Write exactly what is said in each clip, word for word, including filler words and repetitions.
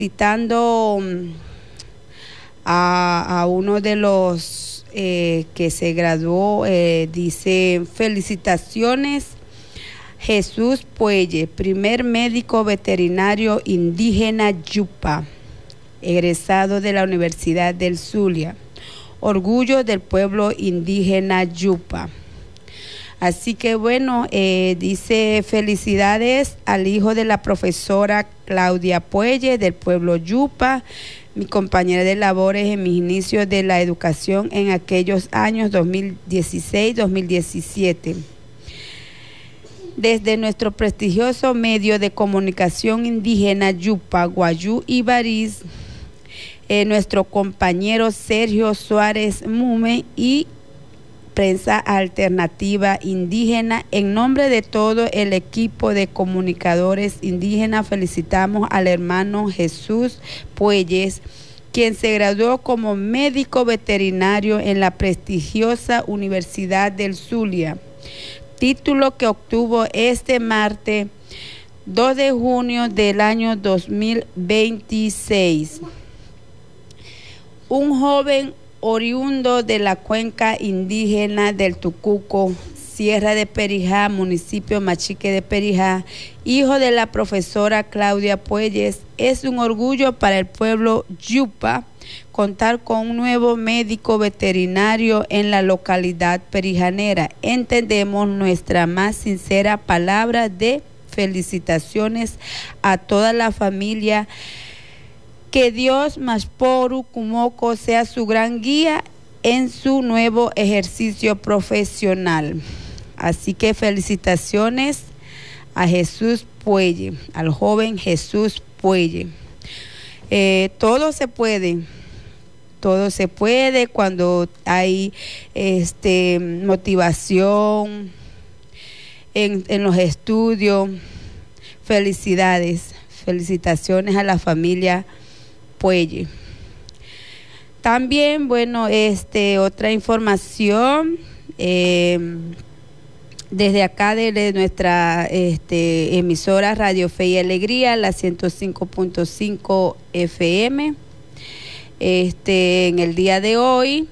Citando a, a uno de los eh, que se graduó, eh, dice: felicitaciones Jesús Puelle, primer médico veterinario indígena Yupa, egresado de la Universidad del Zulia, orgullo del pueblo indígena Yupa. Así que bueno, eh, dice: felicidades al hijo de la profesora Claudia Puelle del pueblo Yupa, mi compañera de labores en mis inicios de la educación en aquellos años dos mil dieciséis dos mil diecisiete. Desde nuestro prestigioso medio de comunicación indígena Yupa, Guayú y Bariz, eh, nuestro compañero Sergio Suárez Mume y Prensa Alternativa Indígena, en nombre de todo el equipo de comunicadores indígenas, felicitamos al hermano Jesús Puelles, quien se graduó como médico veterinario en la prestigiosa Universidad del Zulia, título que obtuvo este martes dos de junio del año dos mil veintiséis. Un joven oriundo de la cuenca indígena del Tucuco, Sierra de Perijá, municipio Machique de Perijá, hijo de la profesora Claudia Puelles, es un orgullo para el pueblo Yupa contar con un nuevo médico veterinario en la localidad perijanera. Entendemos nuestra más sincera palabra de felicitaciones a toda la familia. Que Dios Mashporu Kumoko sea su gran guía en su nuevo ejercicio profesional. Así que felicitaciones a Jesús Puelle, al joven Jesús Puelle. Eh, todo se puede, todo se puede cuando hay este, motivación en, en los estudios. Felicidades, felicitaciones a la familia Puelle. También, bueno, este otra información eh, desde acá de nuestra este, emisora Radio Fe y Alegría, la ciento cinco punto cinco F M. Este, en el día de hoy,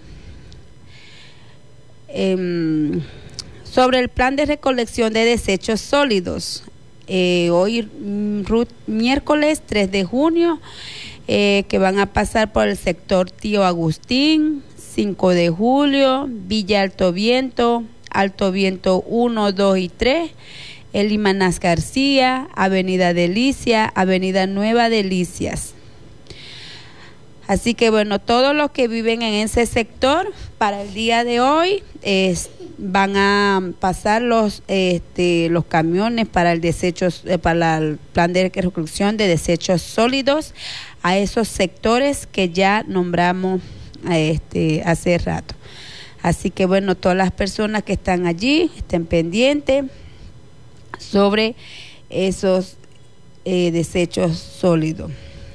eh, sobre el plan de recolección de desechos sólidos. Eh, hoy, miércoles tres de junio, Eh, que van a pasar por el sector Tío Agustín, cinco de julio, Villa Alto Viento, Alto Viento uno, dos y tres, Elimanás García, Avenida Delicia, Avenida Nueva Delicias. Así que bueno, todos los que viven en ese sector, para el día de hoy, es, van a pasar los este, los camiones para el desecho, eh, para el plan de recolección de desechos sólidos a esos sectores que ya nombramos este, hace rato. Así que bueno, todas las personas que están allí estén pendientes sobre esos eh, desechos sólidos.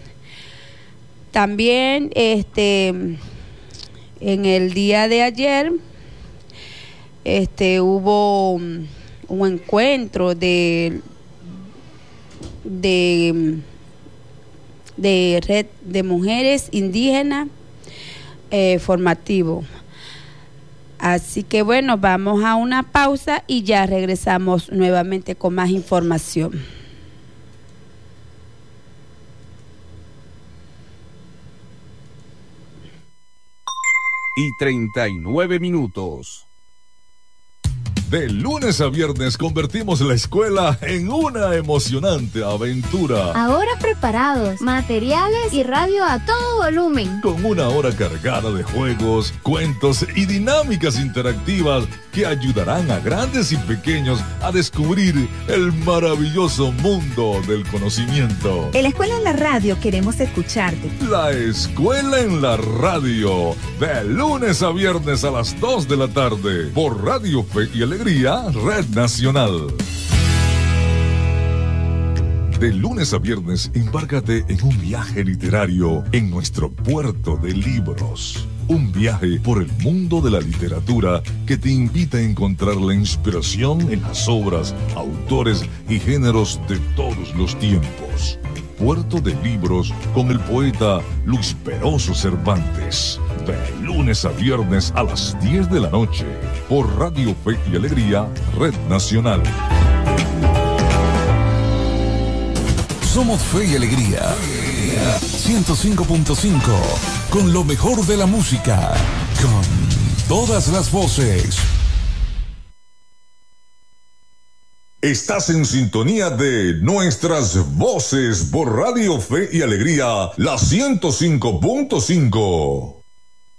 También este, en el día de ayer este, hubo un, un encuentro de de de red de mujeres indígenas eh, formativo. Así que bueno, vamos a una pausa y ya regresamos nuevamente con más información. Y treinta y nueve minutos. De lunes a viernes convertimos la escuela en una emocionante aventura. Ahora preparados, materiales y radio a todo volumen. Con una hora cargada de juegos, cuentos y dinámicas interactivas que ayudarán a grandes y pequeños a descubrir el maravilloso mundo del conocimiento. En la escuela en la radio queremos escucharte. La escuela en la radio, de lunes a viernes a las dos de la tarde, por Radio Fe y Alegría, Red Nacional. De lunes a viernes, embárcate en un viaje literario en nuestro puerto de libros. Un viaje por el mundo de la literatura que te invita a encontrar la inspiración en las obras, autores y géneros de todos los tiempos. Puerto de Libros con el poeta Luis Peroso Cervantes. De lunes a viernes a las diez de la noche por Radio Fe y Alegría, Red Nacional. Somos Fe y Alegría. ciento cinco punto cinco. Con lo mejor de la música. Con todas las voces. Estás en sintonía de nuestras voces por Radio Fe y Alegría, la ciento cinco punto cinco.